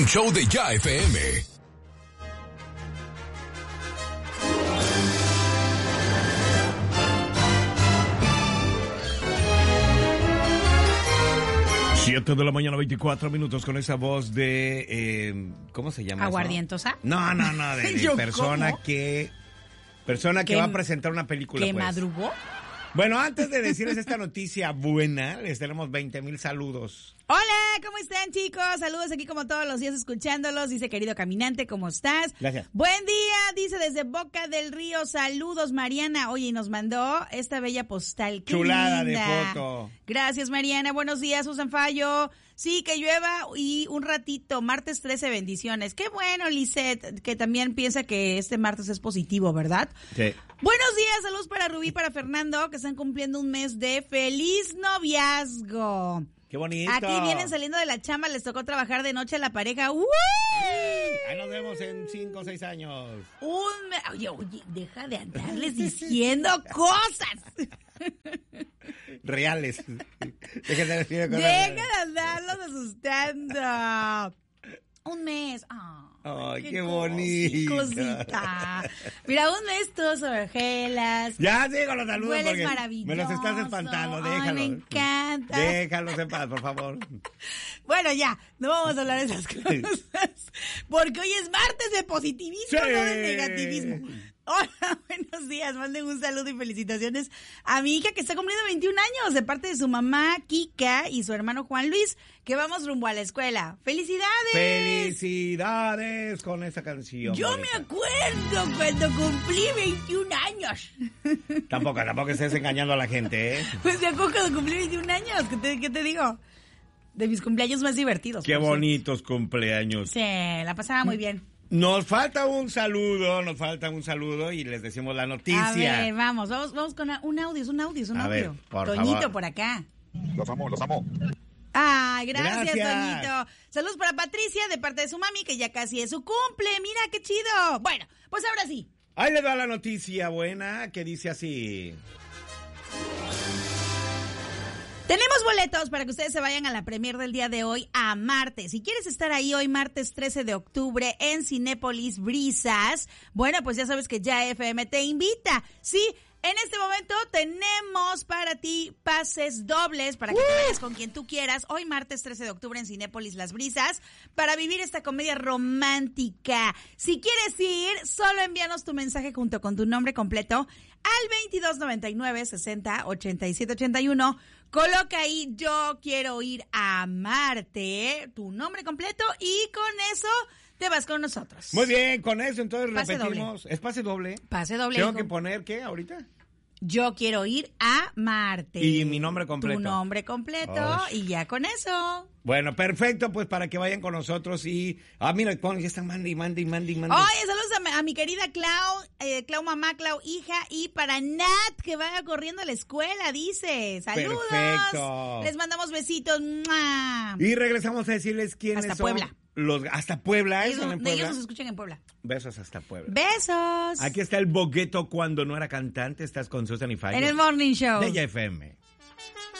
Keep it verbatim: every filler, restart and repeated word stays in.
show de Ya F M. Siete de la mañana, veinticuatro minutos, con esa voz de, eh, ¿cómo se llama? ¿Aguardientosa? Eso? No, no, no, de, de persona ¿cómo? que, persona que va a presentar una película. ¿Que pues. madrugó? Bueno, antes de decirles esta noticia buena, les tenemos veinte mil saludos. Hola, ¿cómo están, chicos? Saludos aquí como todos los días escuchándolos. Dice, querido caminante, ¿cómo estás? Gracias. Buen día, dice desde Boca del Río. Saludos, Mariana. Oye, y nos mandó esta bella postal. ¡Qué chulada linda! de foto. Gracias, Mariana. Buenos días, Susan Fallo. Sí, que llueva y un ratito. Martes trece, bendiciones. Qué bueno, Lisette, que también piensa que este martes es positivo, ¿verdad? Sí. Buenos días, saludos para Rubí, para Fernando, que están cumpliendo un mes de feliz noviazgo. ¡Qué bonito! Aquí vienen saliendo de la chamba, les tocó trabajar de noche a la pareja. ¡Uy! Ahí nos vemos en cinco o seis años. Un me... Oye, oye, deja de andarles diciendo cosas. Reales. Deja de decir cosas Deja reales. de andarlos asustando. Un mes. Oh, Ay, qué, qué bonito. Cosita. Mira, un mes tus orejelas. Ya, sí, con los saludos. Hueles porque maravilloso. me los estás espantando, déjalos. Ay, me encanta. Déjalos en paz, por favor. Bueno, ya, no vamos a hablar de esas cosas. Porque hoy es martes de positivismo, Sí. no de negativismo. Hola, buenos días, manden un saludo y felicitaciones a mi hija que está cumpliendo veintiún años de parte de su mamá Kika y su hermano Juan Luis, que vamos rumbo a la escuela. ¡Felicidades! ¡Felicidades con esa canción! Yo bonita. me acuerdo cuando cumplí veintiún años. Tampoco, tampoco estés engañando a la gente, ¿eh? Pues me acuerdo cuando cumplí veintiún años, ¿qué te, qué te digo? De mis cumpleaños más divertidos. ¡Qué bonitos cumpleaños! Sí, la pasaba muy bien. Nos falta un saludo, nos falta un saludo y les decimos la noticia. A ver, vamos, vamos, vamos con un audio, es un audio, es un A audio. ver, por Toñito favor. por acá. Los amo, los amo. Ay, gracias, Gracias. Toñito. Saludos para Patricia de parte de su mami, que ya casi es su cumple. Mira, qué chido. Bueno, pues ahora sí. Ahí les va la noticia buena que dice así. Tenemos boletos para que ustedes se vayan a la premier del día de hoy a martes. Si quieres estar ahí hoy, martes trece de octubre, en Cinépolis Brisas, bueno, pues ya sabes que Ya F M te invita. Sí, en este momento tenemos para ti pases dobles para que te vayas con quien tú quieras. Hoy, martes trece de octubre, en Cinépolis Las Brisas, para vivir esta comedia romántica. Si quieres ir, solo envíanos tu mensaje junto con tu nombre completo al veintidós noventa y nueve sesenta ochenta y siete ochenta y uno. Coloca ahí, yo quiero ir a Marte, tu nombre completo, y con eso te vas con nosotros. Muy bien, con eso entonces Pase repetimos. ¿Es pase doble? Pase doble. ¿Tengo hijo. que poner qué ahorita? Yo quiero ir a Marte. Y mi nombre completo. Tu nombre completo, Oh. y ya con eso. Bueno, perfecto, pues para que vayan con nosotros y... Ah, mira, pon, ya están mande y mande y mande y mande. Oye, saludos a mi, a mi querida Clau, eh, Clau mamá, Clau hija, y para Nat, que va corriendo a la escuela, dice. Saludos. Perfecto. Les mandamos besitos. ¡Mua! Y regresamos a decirles quiénes Hasta son. Puebla. Los, hasta Puebla, ¿eh? Ellos, ¿Son en de Puebla? ellos nos escuchan en Puebla. Besos hasta Puebla. Besos. Aquí está el bogueto cuando no era cantante. Estás con Susan y Fallo. En el Morning Show. De Ya F M.